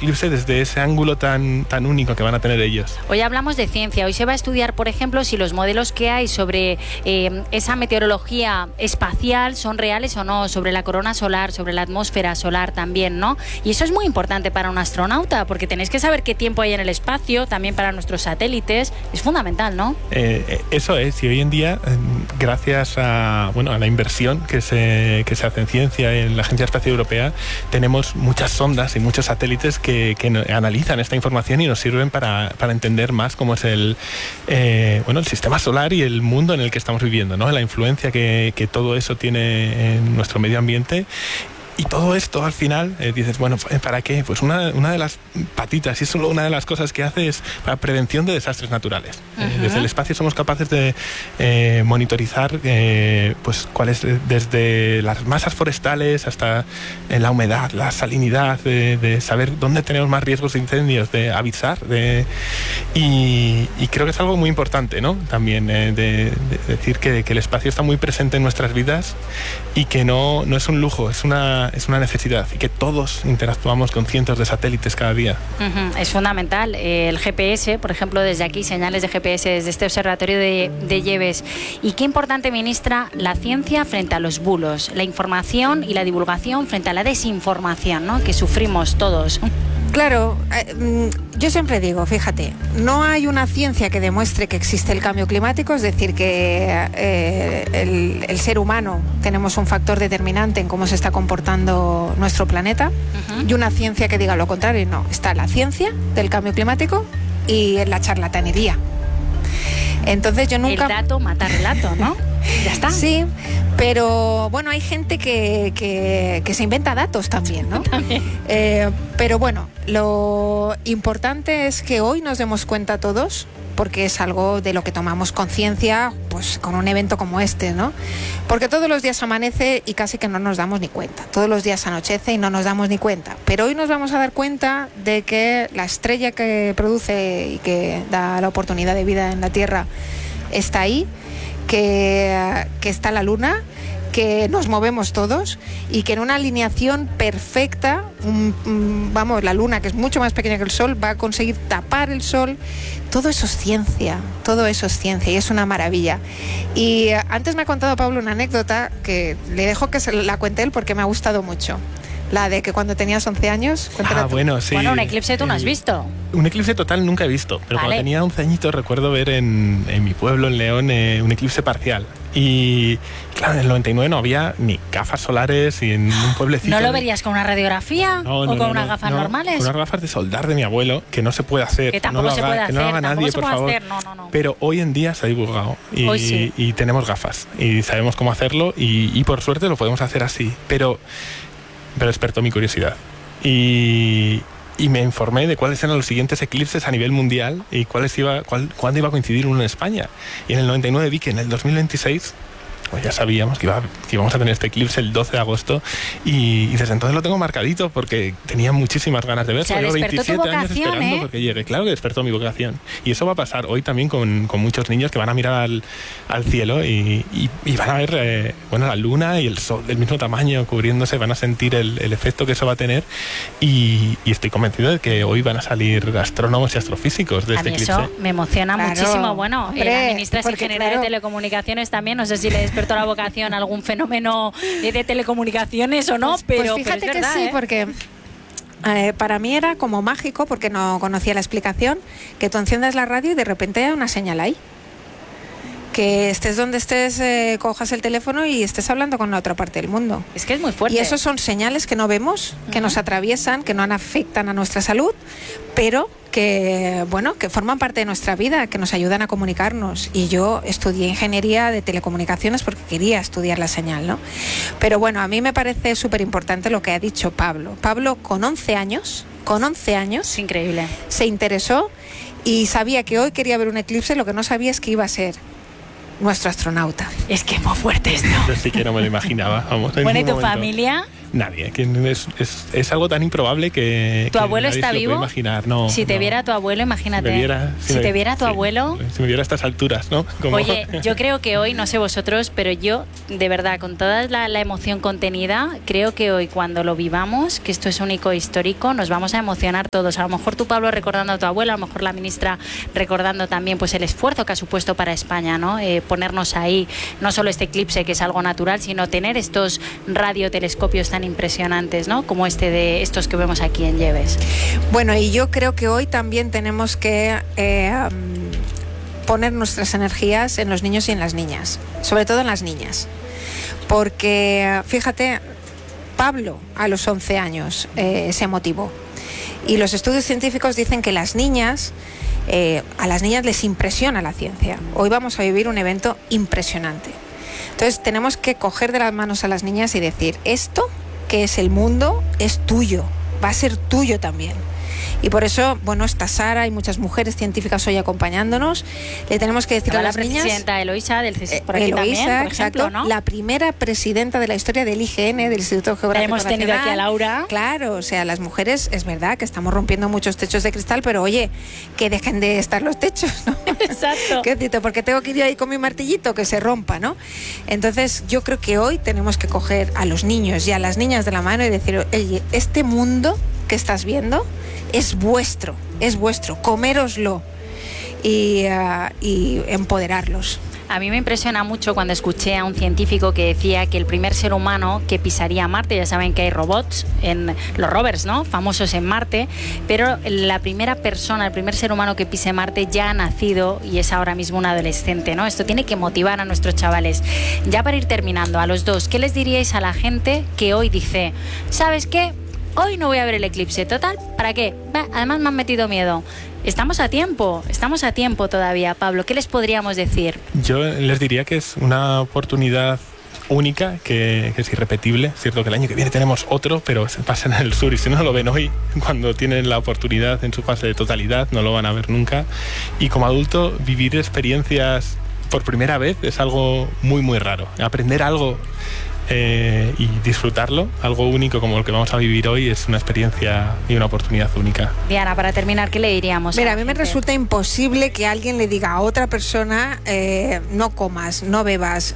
eclipse desde ese ángulo tan único que van a tener ellos. Hoy hablamos de ciencia. Hoy se va a estudiar, por ejemplo, si los modelos que hay sobre esa meteorología espacial son reales o no, sobre la corona solar, sobre la atmósfera solar también, ¿no? Y eso es muy importante para un astronauta, porque tenéis que saber qué tiempo hay en el espacio, también para nuestros satélites. Es fundamental, ¿no? Eso es, y hoy en día, gracias a la inversión que se hace en ciencia en la Agencia Espacial Europea, tenemos muchas sondas y muchos satélites que analizan esta información y nos sirven para entender más cómo es el sistema solar y el mundo en el que estamos viviendo, ¿no? La influencia que todo eso tiene en nuestro medio ambiente. Y todo esto al final dices, bueno, ¿para qué? Pues una de las patitas, y es solo una de las cosas que hace, es para prevención de desastres naturales. Desde el espacio somos capaces de monitorizar cuáles, desde las masas forestales hasta la humedad, la salinidad, de saber dónde tenemos más riesgos de incendios, de avisar, y creo que es algo muy importante, ¿no? También de decir que el espacio está muy presente en nuestras vidas y que no es un lujo, es una necesidad, y que todos interactuamos con cientos de satélites cada día. Es fundamental. El GPS, por ejemplo, desde aquí, señales de GPS desde este observatorio de Lleves. Y qué importante, ministra, la ciencia frente a los bulos, la información y la divulgación frente a la desinformación, ¿no?, que sufrimos todos. Claro, yo siempre digo, fíjate, no hay una ciencia que demuestre que existe el cambio climático, es decir, que el ser humano tenemos un factor determinante en cómo se está comportando nuestro planeta, y una ciencia que diga lo contrario. No, está la ciencia del cambio climático y la charlatanería. Entonces yo nunca... El dato mata relato, ¿no? Ya está. Sí, pero bueno, hay gente que se inventa datos también, ¿no? También. Pero bueno, lo importante es que hoy nos demos cuenta todos, porque es algo de lo que tomamos conciencia, pues con un evento como este, ¿no? Porque todos los días amanece y casi que no nos damos ni cuenta. Todos los días anochece y no nos damos ni cuenta. Pero hoy nos vamos a dar cuenta de que la estrella que produce y que da la oportunidad de vida en la Tierra está ahí, que está la Luna, que nos movemos todos y que en una alineación perfecta, la Luna, que es mucho más pequeña que el Sol, va a conseguir tapar el Sol. Todo eso es ciencia y es una maravilla. Y antes me ha contado Pablo una anécdota que le dejo que se la cuente él porque me ha gustado mucho. La de que cuando tenías 11 años... Bueno, sí. Bueno, un eclipse tú no has visto. Un eclipse total nunca he visto, pero cuando tenía 11 añitos recuerdo ver en mi pueblo, en León, un eclipse parcial. Y claro, en el 99 no había ni gafas solares, y en un pueblecito... ¿No lo verías con una radiografía o con unas gafas normales? Con unas gafas de soldar de mi abuelo, que no se puede hacer. Que tampoco se puede hacer. Que no lo haga nadie, por favor. No. Pero hoy en día se ha divulgado y tenemos gafas y sabemos cómo hacerlo, y por suerte lo podemos hacer así. Pero despertó mi curiosidad y me informé de cuáles eran los siguientes eclipses a nivel mundial y cuándo iba a coincidir uno en España. Y en el 99 vi que en el 2026 pues ya sabíamos que íbamos a tener este eclipse el 12 de agosto, y desde entonces lo tengo marcadito porque tenía muchísimas ganas de verlo. O sea, llevo despertó 27 tu vocación, años esperando porque llegue. Claro que despertó mi vocación. Y eso va a pasar hoy también con muchos niños que van a mirar al cielo y van a ver la luna y el sol del mismo tamaño cubriéndose, van a sentir el efecto que eso va a tener, y estoy convencido de que hoy van a salir astrónomos y astrofísicos de este eclipse. Eso me emociona muchísimo. Bueno, hombre, la ministra es ingeniera de telecomunicaciones también, no sé si le despertó la vocación a algún fenómeno de telecomunicaciones o no, pero fíjate es verdad, que sí, porque para mí era como mágico, porque no conocía la explicación, que tú enciendas la radio y de repente hay una señal ahí. Que estés donde estés, cojas el teléfono y estés hablando con la otra parte del mundo. Es que es muy fuerte. Y esos son señales que no vemos, que nos atraviesan, que no afectan a nuestra salud, pero que forman parte de nuestra vida, que nos ayudan a comunicarnos. Y yo estudié ingeniería de telecomunicaciones porque quería estudiar la señal, ¿no? Pero bueno, a mí me parece súper importante lo que ha dicho Pablo. Pablo, con 11 años, es increíble, se interesó y sabía que hoy quería ver un eclipse. Lo que no sabía es que iba a ser nuestro astronauta. Es que es muy fuerte esto. Yo sí que no me lo imaginaba. Bueno, ¿y tu familia? nadie. Es algo tan improbable que ¿Tu abuelo nadie está se lo vivo? puede imaginar. No, si te no. viera tu abuelo, imagínate. Si te viera tu abuelo. Si me viera a estas alturas, ¿no? Oye, yo creo que hoy, no sé vosotros, pero yo, de verdad, con toda la emoción contenida, creo que hoy, cuando lo vivamos, que esto es único e histórico, nos vamos a emocionar todos. A lo mejor tú, Pablo, recordando a tu abuela, a lo mejor la ministra recordando también pues el esfuerzo que ha supuesto para España, ¿no? Ponernos ahí, no solo este eclipse, que es algo natural, sino tener estos radiotelescopios tan impresionantes, ¿no? Como este de estos que vemos aquí en Lleves. Bueno, y yo creo que hoy también tenemos que poner nuestras energías en los niños y en las niñas, sobre todo en las niñas, porque fíjate, Pablo a los 11 años se motivó, y los estudios científicos dicen que las niñas, a las niñas les impresiona la ciencia. Hoy vamos a vivir un evento impresionante. Entonces tenemos que coger de las manos a las niñas y decir, esto que es el mundo es tuyo, va a ser tuyo también. Y por eso, bueno, está Sara y muchas mujeres científicas hoy acompañándonos. Le tenemos que decir a las niñas... La presidenta Eloisa del CSIC por aquí Eloisa, también, por exacto, ejemplo, ¿no? La primera presidenta de la historia del IGN, del Instituto Geográfico Hemos Nacional. tenido aquí a Laura. Claro, o sea, las mujeres, es verdad que estamos rompiendo muchos techos de cristal, pero oye, que dejen de estar los techos, ¿no? Exacto. ¿Qué decirte? Porque tengo que ir ahí con mi martillito, que se rompa, ¿no? Entonces, yo creo que hoy tenemos que coger a los niños y a las niñas de la mano y decir, oye, este mundo que estás viendo es vuestro, coméroslo y empoderarlos. A mí me impresiona mucho cuando escuché a un científico que decía que el primer ser humano que pisaría Marte, ya saben que hay robots, en los rovers, ¿no?, famosos en Marte, pero la primera persona, el primer ser humano que pise Marte ya ha nacido y es ahora mismo un adolescente, ¿no? Esto tiene que motivar a nuestros chavales. Ya para ir terminando, a los dos, ¿qué les diríais a la gente que hoy dice, ¿sabes qué? Hoy no voy a ver el eclipse, total, ¿para qué? Además me han metido miedo. Estamos a tiempo todavía, Pablo. ¿Qué les podríamos decir? Yo les diría que es una oportunidad única, que es irrepetible. Es cierto que el año que viene tenemos otro, pero se pasa en el sur y si no lo ven hoy, cuando tienen la oportunidad en su fase de totalidad, no lo van a ver nunca. Y como adulto, vivir experiencias por primera vez es algo muy, muy raro. Aprender algo y disfrutarlo, algo único como lo que vamos a vivir hoy, es una experiencia y una oportunidad única. Diana, para terminar, ¿qué le diríamos? Mira, a mí me resulta imposible que alguien le diga a otra persona no comas, no bebas.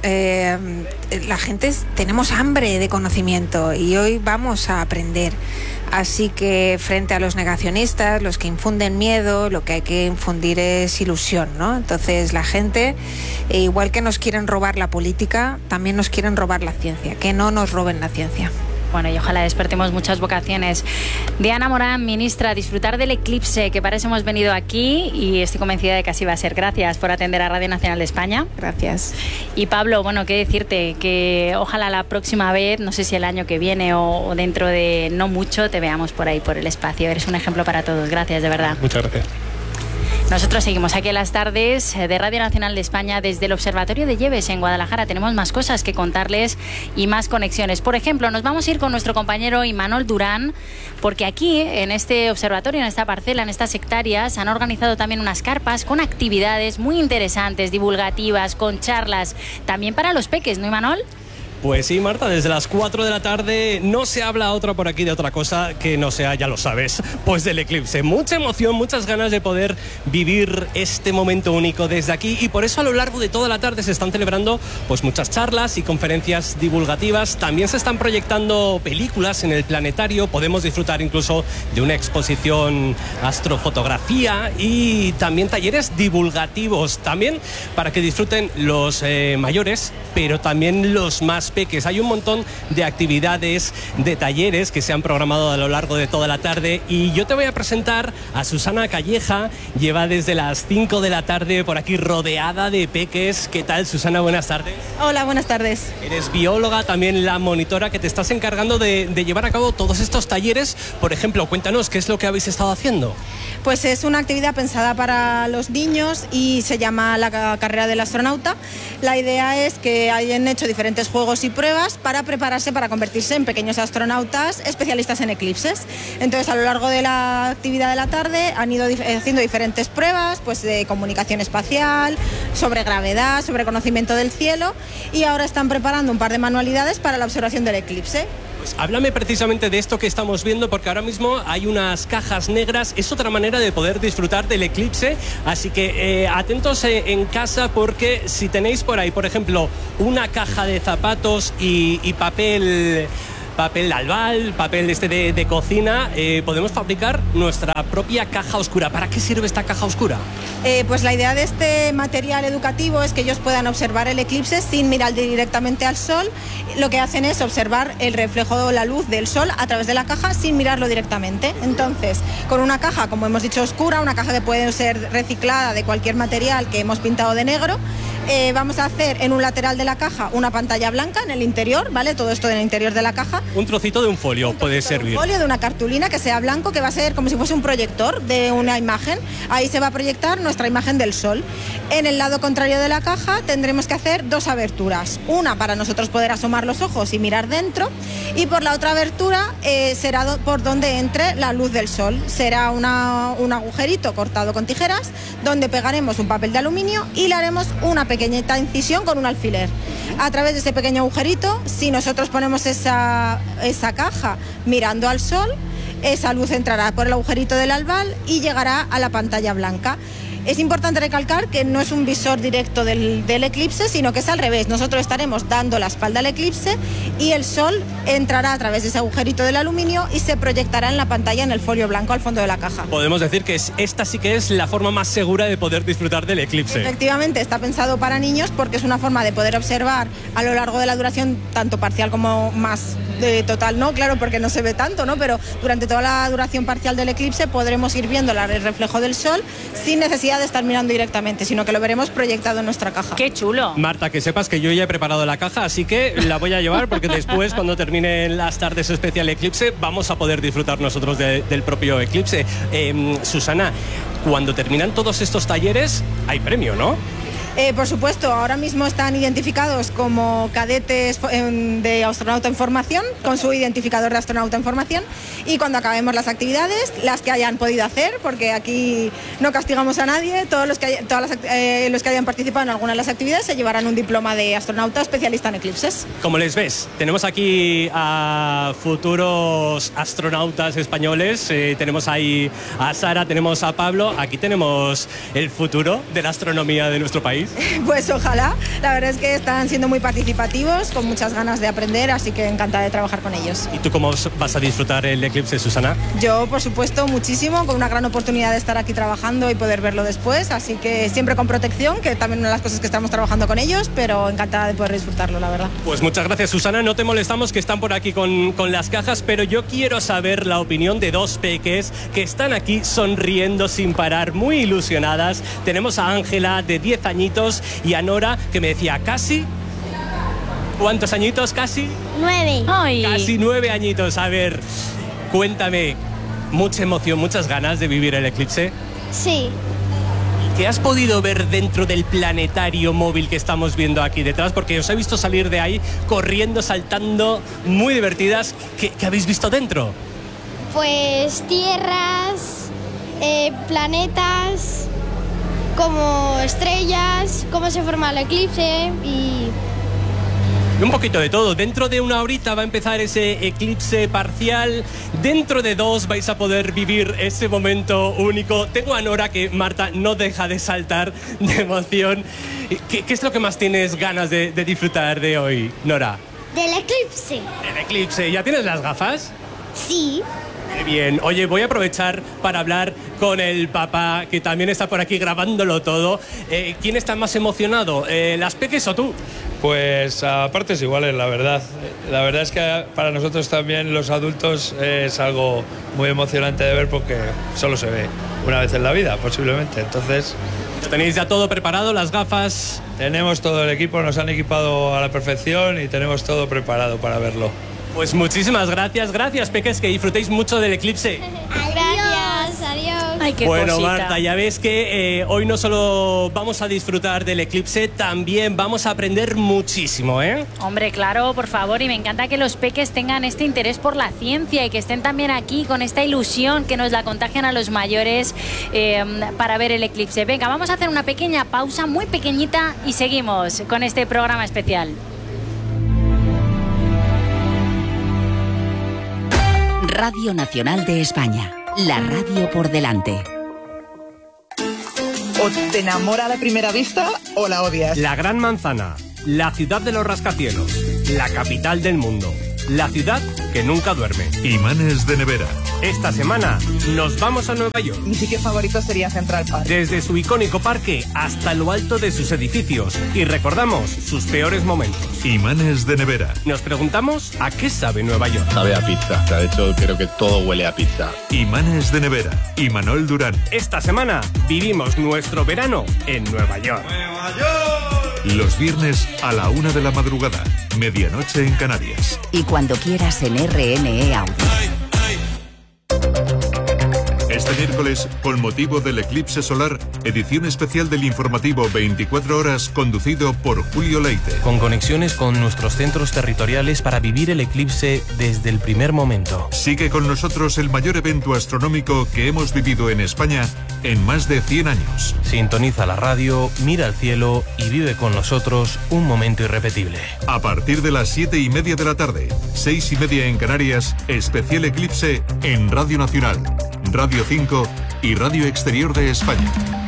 La gente tenemos hambre de conocimiento y hoy vamos a aprender. Así que frente a los negacionistas, los que infunden miedo, lo que hay que infundir es ilusión, ¿no? Entonces la gente, igual que nos quieren robar la política, también nos quieren robar la ciencia. Que no nos roben la ciencia. Bueno, y ojalá despertemos muchas vocaciones. Diana Morán, ministra, disfrutar del eclipse, que para eso hemos venido aquí y estoy convencida de que así va a ser. Gracias por atender a Radio Nacional de España. Gracias. Y Pablo, bueno, qué decirte, que ojalá la próxima vez, no sé si el año que viene o dentro de no mucho, te veamos por ahí, por el espacio. Eres un ejemplo para todos. Gracias, de verdad. Muchas gracias. Nosotros seguimos aquí en las tardes de Radio Nacional de España desde el Observatorio de Lleves en Guadalajara. Tenemos más cosas que contarles y más conexiones. Por ejemplo, nos vamos a ir con nuestro compañero Imanol Durán, porque aquí, en este observatorio, en esta parcela, en estas hectáreas, han organizado también unas carpas con actividades muy interesantes, divulgativas, con charlas, también para los peques, ¿no, Imanol? Pues sí, Marta, desde las 4 de la tarde no se habla por aquí de otra cosa que no sea, ya lo sabes, pues del eclipse. Mucha emoción, muchas ganas de poder vivir este momento único desde aquí y por eso a lo largo de toda la tarde se están celebrando pues muchas charlas y conferencias divulgativas. También se están proyectando películas en el planetario, podemos disfrutar incluso de una exposición astrofotografía y también talleres divulgativos, también para que disfruten los mayores, pero también los más peques. Hay un montón de actividades, de talleres que se han programado a lo largo de toda la tarde y yo te voy a presentar a Susana Calleja. Lleva desde las 5 de la tarde por aquí rodeada de peques. ¿Qué tal, Susana? Buenas tardes. Hola, buenas tardes. Eres bióloga, también la monitora que te estás encargando de llevar a cabo todos estos talleres. Por ejemplo, cuéntanos, ¿qué es lo que habéis estado haciendo? Pues es una actividad pensada para los niños y se llama la carrera del astronauta. La idea es que hayan hecho diferentes juegos y pruebas para prepararse para convertirse en pequeños astronautas especialistas en eclipses. Entonces, a lo largo de la actividad de la tarde han ido haciendo diferentes pruebas, pues de comunicación espacial, sobre gravedad, sobre conocimiento del cielo y ahora están preparando un par de manualidades para la observación del eclipse. Háblame precisamente de esto que estamos viendo, porque ahora mismo hay unas cajas negras. Es otra manera de poder disfrutar del eclipse, así que atentos en casa, porque si tenéis por ahí, por ejemplo, una caja de zapatos y papel albal, papel de cocina, podemos fabricar nuestra propia caja oscura. ¿Para qué sirve esta caja oscura? Pues la idea de este material educativo es que ellos puedan observar el eclipse sin mirar directamente al sol. Lo que hacen es observar el reflejo o la luz del sol a través de la caja sin mirarlo directamente. Entonces, con una caja, como hemos dicho, oscura, una caja que puede ser reciclada de cualquier material que hemos pintado de negro, vamos a hacer en un lateral de la caja una pantalla blanca en el interior, ¿vale? Todo esto en el interior de la caja. Un trocito de un folio puede servir. Un folio de una cartulina que sea blanco, que va a ser como si fuese un proyector de una imagen. Ahí se va a proyectar nuestra imagen del sol. En el lado contrario de la caja tendremos que hacer dos aberturas. Una para nosotros poder asomar los ojos y mirar dentro, y por la otra abertura será por donde entre la luz del sol. Será un agujerito cortado con tijeras donde pegaremos un papel de aluminio y le haremos una pequeñita incisión con un alfiler. A través de ese pequeño agujerito, si nosotros ponemos esa caja mirando al sol, esa luz entrará por el agujerito del albal y llegará a la pantalla blanca. Es importante recalcar que no es un visor directo del eclipse, sino que es al revés. Nosotros estaremos dando la espalda al eclipse y el sol entrará a través de ese agujerito del aluminio y se proyectará en la pantalla, en el folio blanco al fondo de la caja. Podemos decir que esta sí que es la forma más segura de poder disfrutar del eclipse. Efectivamente, está pensado para niños porque es una forma de poder observar a lo largo de la duración, tanto parcial como más total, ¿no? Claro, porque no se ve tanto, ¿no? Pero durante toda la duración parcial del eclipse podremos ir viendo el reflejo del sol sin necesidad de estar mirando directamente, sino que lo veremos proyectado en nuestra caja. ¡Qué chulo! Marta, que sepas que yo ya he preparado la caja, así que la voy a llevar, porque después, cuando terminen las tardes especial eclipse, vamos a poder disfrutar nosotros del propio eclipse. Susana, cuando terminan todos estos talleres, hay premio, ¿no? Por supuesto, ahora mismo están identificados como cadetes de astronauta en formación, con su identificador de astronauta en formación, y cuando acabemos las actividades, las que hayan podido hacer, porque aquí no castigamos a nadie, todos los que hayan participado en alguna de las actividades se llevarán un diploma de astronauta especialista en eclipses. Como les ves, tenemos aquí a futuros astronautas españoles, tenemos ahí a Sara, tenemos a Pablo, aquí tenemos el futuro de la astronomía de nuestro país. Pues ojalá, la verdad es que están siendo muy participativos, con muchas ganas de aprender, así que encantada de trabajar con ellos. ¿Y tú cómo vas a disfrutar el eclipse, Susana? Yo, por supuesto, muchísimo, con una gran oportunidad de estar aquí trabajando y poder verlo después, así que siempre con protección, que también una de las cosas que estamos trabajando con ellos, pero encantada de poder disfrutarlo, la verdad. Pues muchas gracias, Susana, no te molestamos, que están por aquí con las cajas, pero yo quiero saber la opinión de dos peques que están aquí sonriendo sin parar, muy ilusionadas. Tenemos a Ángela, de 10 añitos, y a Nora, que me decía casi... ¿Cuántos añitos casi? 9. Ay. Casi 9 añitos. A ver, cuéntame, mucha emoción, muchas ganas de vivir el eclipse. Sí. ¿Qué has podido ver dentro del planetario móvil que estamos viendo aquí detrás? Porque os he visto salir de ahí corriendo, saltando, muy divertidas. ¿Qué habéis visto dentro? Pues tierras, planetas, como estrellas, cómo se forma el eclipse y... Un poquito de todo. Dentro de una horita va a empezar ese eclipse parcial. Dentro de 2 vais a poder vivir ese momento único. Tengo a Nora, que Marta no deja de saltar de emoción. ¿Qué es lo que más tienes ganas de disfrutar de hoy, Nora? Del eclipse. El eclipse. ¿Ya tienes las gafas? Sí. Qué bien. Oye, voy a aprovechar para hablar con el papá, que también está por aquí grabándolo todo. ¿Quién está más emocionado, las peques o tú? Pues a partes iguales, la verdad. La verdad es que para nosotros también, los adultos, es algo muy emocionante de ver, porque solo se ve una vez en la vida, posiblemente. Entonces... ¿Lo tenéis ya todo preparado, las gafas? Tenemos todo el equipo, nos han equipado a la perfección y tenemos todo preparado para verlo. Pues muchísimas gracias, peques, que disfrutéis mucho del eclipse. Gracias, adiós. Ay, qué Bueno, cosita. Marta, ya ves que hoy no solo vamos a disfrutar del eclipse, también vamos a aprender muchísimo, ¿eh? Hombre, claro, por favor, y me encanta que los peques tengan este interés por la ciencia y que estén también aquí con esta ilusión que nos la contagian a los mayores para ver el eclipse. Venga, vamos a hacer una pequeña pausa, muy pequeñita, y seguimos con este programa especial. Radio Nacional de España. La radio por delante. O te enamora a la primera vista o la odias. La Gran Manzana, la ciudad de los rascacielos, la capital del mundo, la ciudad que nunca duerme. Imanes de nevera. Esta semana nos vamos a Nueva York. Mi sitio favorito sería Central Park. Desde su icónico parque hasta lo alto de sus edificios. Y recordamos sus peores momentos. Imanes de nevera. Nos preguntamos a qué sabe Nueva York. Sabe a pizza. De hecho, creo que todo huele a pizza. Imanes de nevera. Imanol Durán. Esta semana vivimos nuestro verano en Nueva York. ¡Nueva York! Los viernes a la 1 de la madrugada. Medianoche en Canarias. Y cuando quieras en RNE Audio. Este miércoles, con motivo del eclipse solar, edición especial del informativo 24 horas conducido por Julio Leite. Con conexiones con nuestros centros territoriales para vivir el eclipse desde el primer momento. Sigue con nosotros el mayor evento astronómico que hemos vivido en España en más de 100 años. Sintoniza la radio, mira al cielo y vive con nosotros un momento irrepetible. A partir de las 7:30 de la tarde, 6:30 en Canarias, especial eclipse en Radio Nacional, Radio 5 y Radio Exterior de España.